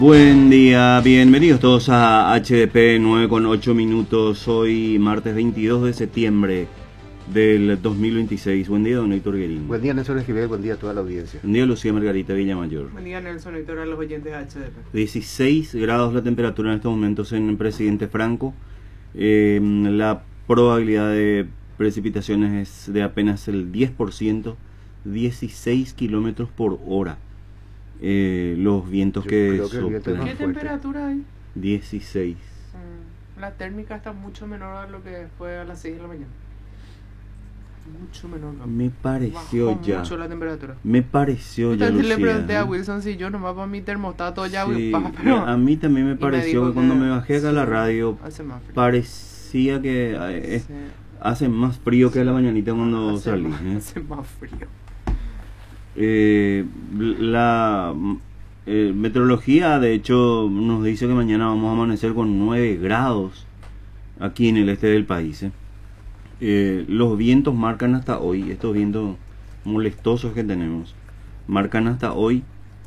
Buen día, bienvenidos todos a HDP 9:08. Hoy martes 22 de septiembre del 2026. Buen día, don Héctor Guerín. Buen día, Nelson Esquivel. Buen día a toda la audiencia. Buen día, Lucía Margarita Villamayor. Buen día, Nelson Héctor, a los oyentes de HDP. 16 grados la temperatura en estos momentos en Presidente Franco. La probabilidad de precipitaciones es de apenas el 10%, 16 kilómetros por hora. Los vientos que soplan. ¿Qué temperatura hay? 16. La térmica está mucho menor a lo que fue a las 6 de la mañana. Mucho menor. ¿No? Me pareció Bajó ya. mucho la temperatura. Me pareció ya, Entonces Lucía, le pregunté a ¿no? Wilson si yo nomás para mi termostato ya Sí, pero a mí también me y pareció dijo que cuando que me bajé acá a la sí, radio hace más frío. parecía que Sí. hace más frío que a la mañanita cuando Hace salí. más- Hace más frío. La meteorología, de hecho, nos dice que mañana vamos a amanecer con 9 grados aquí en el este del país. Los vientos marcan hasta hoy, estos vientos molestosos que tenemos, marcan hasta hoy.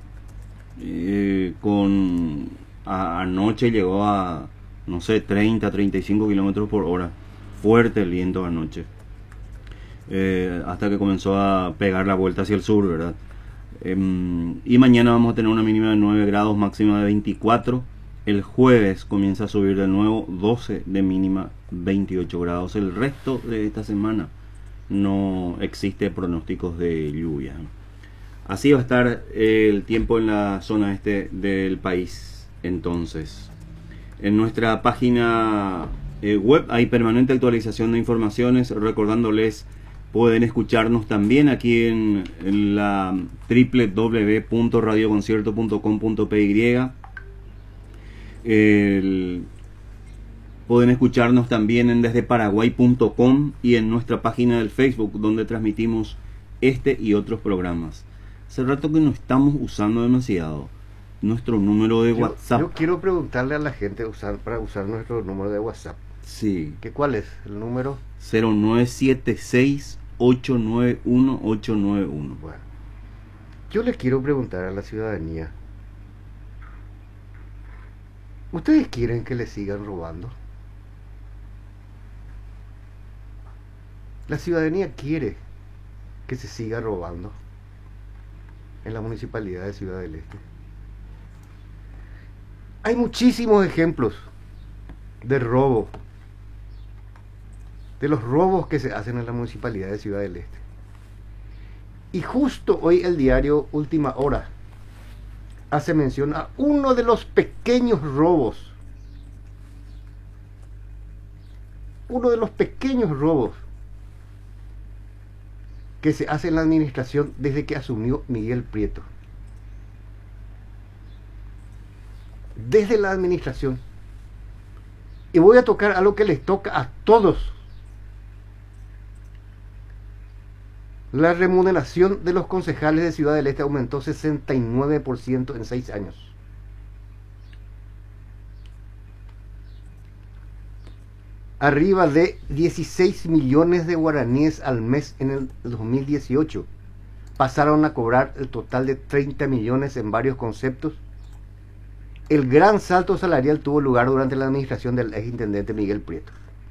Anoche llegó a, no sé, 30, 35 kilómetros por hora. Fuerte el viento anoche. Hasta que comenzó a pegar la vuelta hacia el sur, ¿verdad? Y mañana vamos a tener una mínima de 9 grados, máxima de 24. El jueves comienza a subir de nuevo 12 de mínima, 28 grados. El resto de esta semana no existe pronósticos de lluvia. Así va a estar el tiempo en la zona este del país. Entonces, en nuestra página web hay permanente actualización de informaciones, recordándoles pueden escucharnos también aquí en la www.radioconcierto.com.py. Pueden escucharnos también en desdeparaguay.com y en nuestra página del Facebook, donde transmitimos este y otros programas. Hace rato que no estamos usando demasiado nuestro número de WhatsApp. Yo quiero preguntarle a la gente para usar nuestro número de WhatsApp. Sí. ¿Cuál es el número? 0976-891-891. Bueno, yo le quiero preguntar a la ciudadanía. ¿Ustedes quieren que le sigan robando? La ciudadanía quiere que se siga robando en la municipalidad de Ciudad del Este. Hay muchísimos ejemplos de robo, de los robos que se hacen en la municipalidad de Ciudad del Este. Y justo hoy el diario Última Hora hace mención a uno de los pequeños robos. Uno de los pequeños robos que se hace en la administración desde que asumió Miguel Prieto. Desde la administración. Y voy a tocar algo que les toca a todos. La remuneración de los concejales de Ciudad del Este aumentó 69% en 6 años. Arriba de 16 millones de guaraníes al mes en el 2018. Pasaron a cobrar el total de 30 millones en varios conceptos. El gran salto salarial tuvo lugar durante la administración del exintendente Miguel Prieto.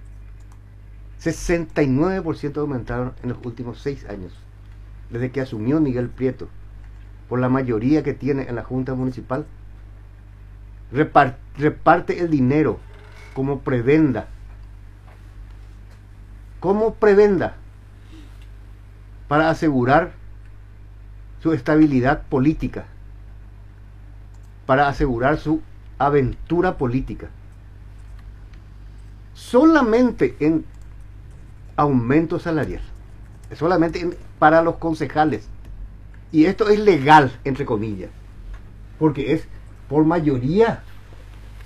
69% aumentaron en los últimos 6 años, desde que asumió Miguel Prieto, por la mayoría que tiene en la Junta Municipal. Reparte el dinero como prebenda. Como prebenda para asegurar su estabilidad política, para asegurar su aventura política. Solamente en aumento salarial, solamente para los concejales, y esto es legal entre comillas, porque es por mayoría